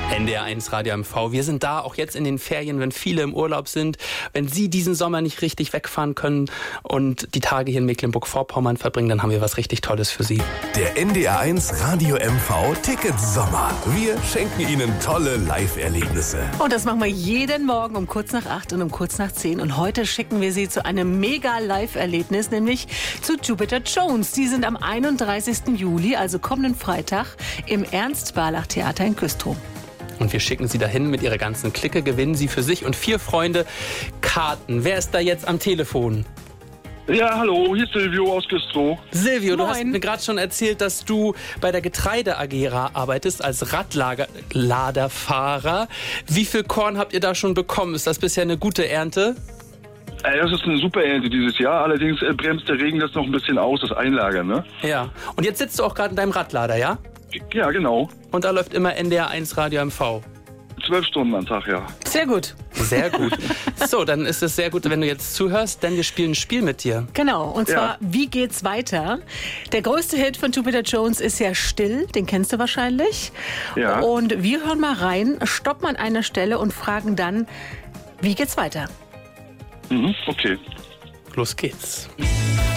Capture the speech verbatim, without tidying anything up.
N D R eins Radio M V. Wir sind da auch jetzt in den Ferien, wenn viele im Urlaub sind, wenn Sie diesen Sommer nicht richtig wegfahren können und die Tage hier in Mecklenburg-Vorpommern verbringen, dann haben wir was richtig Tolles für Sie. Der N D R eins Radio M V Ticket Sommer. Wir schenken Ihnen tolle Live-Erlebnisse. Und das machen wir jeden Morgen um kurz nach acht und um kurz nach zehn. Und heute schicken wir Sie zu einem mega Live-Erlebnis, nämlich zu Jupiter Jones. Die sind am einunddreißigsten Juli, also kommenden Freitag, im Ernst-Barlach-Theater in Güstrow. Und wir schicken Sie dahin mit Ihrer ganzen Clique, gewinnen Sie für sich und vier Freunde Karten. Wer ist da jetzt am Telefon? Ja, hallo, hier ist Silvio aus Güstrow. Silvio, du Moin. hast mir gerade schon erzählt, dass du bei der Getreide A G arbeitest als Radladerfahrer. Wie viel Korn habt ihr da schon bekommen? Ist das bisher eine gute Ernte? Äh, Das ist eine super Ernte dieses Jahr, allerdings äh, bremst der Regen das noch ein bisschen aus, das Einlagern, ne? Ja. Und jetzt sitzt du auch gerade in deinem Radlader, ja? Ja, genau. Und da läuft immer N D R eins Radio M V. Zwölf Stunden am Tag, ja. Sehr gut. Sehr gut. So, dann ist es sehr gut, wenn du jetzt zuhörst, denn wir spielen ein Spiel mit dir. Genau, und zwar, Ja. wie geht's weiter? Der größte Hit von Jupiter Jones ist ja Still, den kennst du wahrscheinlich. Ja. Und wir hören mal rein, stoppen an einer Stelle und fragen dann, wie geht's weiter? Mhm, okay. Los geht's.